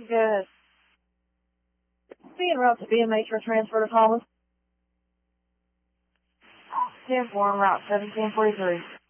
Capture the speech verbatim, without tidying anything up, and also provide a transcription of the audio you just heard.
Good. Be en route to B M H for transfer to Thomas. ten four, route seventeen forty-three.